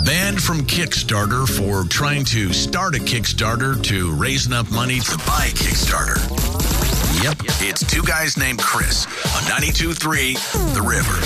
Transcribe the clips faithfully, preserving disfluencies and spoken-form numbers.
Banned from Kickstarter for trying to start a Kickstarter to raise enough money to buy a Kickstarter. Yep, it's two guys named Chris on ninety-two point three The River.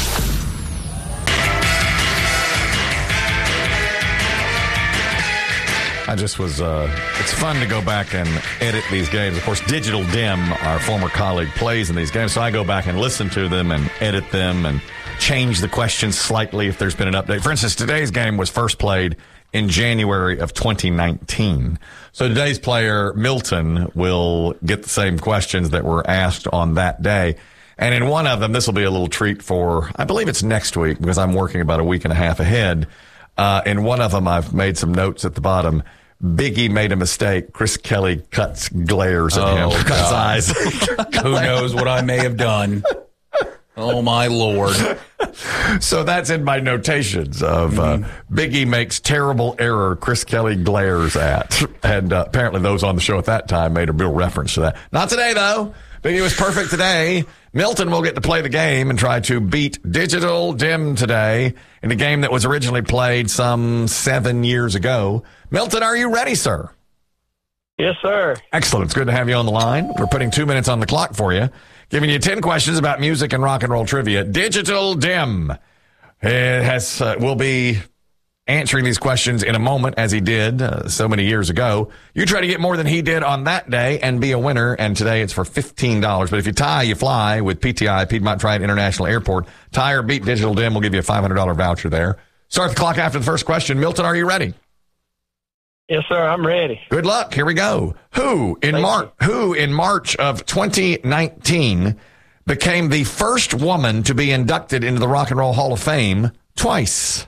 I just was, uh, it's fun to go back and edit these games. Of course, Digital Dim, our former colleague, plays in these games, so I go back and listen to them and edit them and change the questions slightly if there's been an update. For instance, today's game was first played in January of twenty nineteen. So today's player, Milton, will get the same questions that were asked on that day. And in one of them, this will be a little treat for, I believe it's next week because I'm working about a week and a half ahead. Uh, in one of them, I've made some notes at the bottom. Biggie made a mistake. Chris Kelly cuts, glares at Oh, him, cuts eyes. Who knows what I may have done? Oh, my Lord. So that's in my notations of uh, Mm-hmm. Biggie makes terrible error, Chris Kelly glares at. And uh, apparently those on the show at that time made a real reference to that. Not today, though. Biggie was perfect today. Milton will get to play the game and try to beat Digital Dim today in a game that was originally played some seven years ago. Milton, are you ready, sir? Yes, sir. Excellent. It's good to have you on the line. We're putting two minutes on the clock for you, giving you ten questions about music and rock and roll trivia. Digital Dim it has uh, will be answering these questions in a moment, as he did uh, so many years ago. You try to get more than he did on that day and be a winner, and today it's for fifteen dollars. But if you tie, you fly with P T I, Piedmont Triad International Airport. Tie or beat Digital Dim, we'll give you a five hundred dollars voucher there. Start the clock after the first question. Milton, are you ready? Yes, sir. I'm ready. Good luck. Here we go. Who in March? Who in March of twenty nineteen became the first woman to be inducted into the Rock and Roll Hall of Fame twice?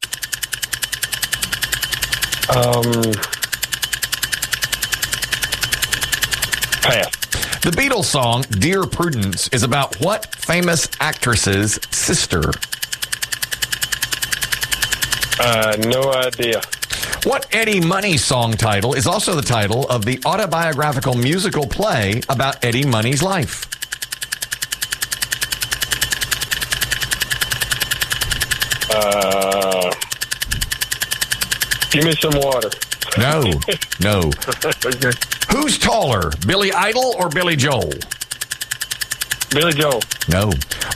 Um, pass. The Beatles song "Dear Prudence" is about what famous actress's sister? Uh, no idea. What Eddie Money song title is also the title of the autobiographical musical play about Eddie Money's life? Uh, give me some water. No, no. Okay. Who's taller, Billy Idol or Billy Joel? Billy Joel. No.